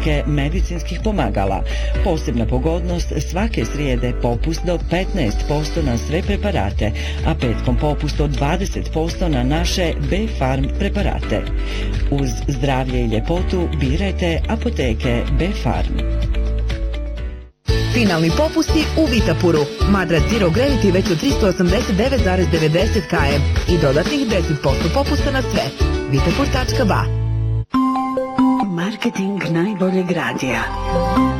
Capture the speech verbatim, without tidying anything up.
apoteke medicinskih pomagala. Posebna pogodnost, svake srijede popust do petnaest posto na sve preparate, a petkom popust od dvadeset posto na naše B-Farm preparate. Uz zdravlje i ljepotu birajte apoteke B-Farm. Finalni popusti u Vitapuru. Madras Zero Gravity već od tristo osamdeset devet zarez devedeset km i dodatnih deset posto popusta na sve. vitapur tačka ba. Marketing najboljeg radija.